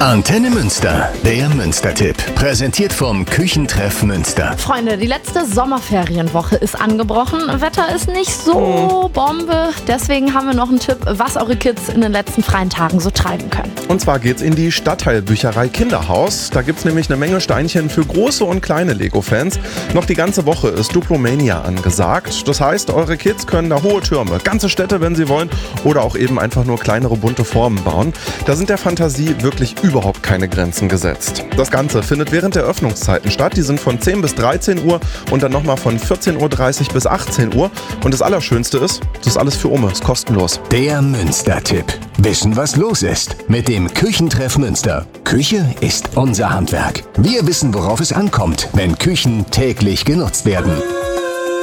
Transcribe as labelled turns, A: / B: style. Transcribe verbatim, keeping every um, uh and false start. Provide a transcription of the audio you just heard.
A: Antenne Münster, der Münster-Tipp. Präsentiert vom Küchentreff Münster.
B: Freunde, die letzte Sommerferienwoche ist angebrochen. Wetter ist nicht so Bombe. Deswegen haben wir noch einen Tipp, was eure Kids in den letzten freien Tagen so treiben können.
C: Und zwar geht's in die Stadtteilbücherei Kinderhaus. Da gibt's nämlich eine Menge Steinchen für große und kleine Lego-Fans. Noch die ganze Woche ist Duplomania angesagt. Das heißt, eure Kids können da hohe Türme, ganze Städte, wenn sie wollen, oder auch eben einfach nur kleinere bunte Formen bauen. Da sind der Fantasie wirklich überhaupt keine Grenzen gesetzt. Das Ganze findet während der Öffnungszeiten statt. Die sind von zehn bis dreizehn Uhr und dann nochmal von vierzehn Uhr dreißig bis achtzehn Uhr. Und das Allerschönste ist, das ist alles für Umme, ist kostenlos.
A: Der Münster-Tipp. Wissen, was los ist mit dem Küchentreff Münster. Küche ist unser Handwerk. Wir wissen, worauf es ankommt, wenn Küchen täglich genutzt werden.